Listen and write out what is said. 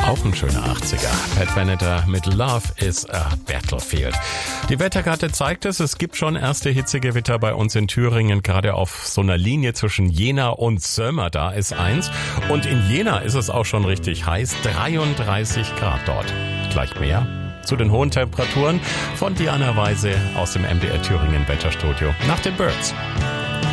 Auch ein schöner 80er. Pat Benatar mit Love is a Battlefield. Die Wetterkarte zeigt es gibt schon erste Hitzegewitter bei uns in Thüringen. Gerade auf so einer Linie zwischen Jena und Sömmer, da ist eins. Und in Jena ist es auch schon richtig heiß. 33 Grad dort. Gleich mehr zu den hohen Temperaturen von Diana Weise aus dem MDR Thüringen Wetterstudio nach den Birds.